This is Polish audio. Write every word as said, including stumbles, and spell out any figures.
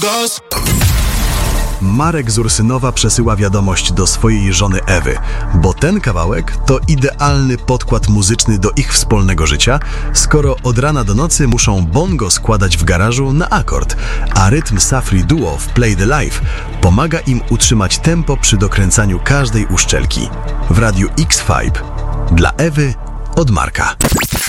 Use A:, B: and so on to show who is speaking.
A: goes.
B: Marek z Ursynowa przesyła wiadomość do swojej żony Ewy, bo ten kawałek to idealny podkład muzyczny do ich wspólnego życia, skoro od rana do nocy muszą bongo składać w garażu na akord, a rytm Safri Duo w Play the Life pomaga im utrzymać tempo przy dokręcaniu każdej uszczelki. W radiu X-Five dla Ewy od Marka.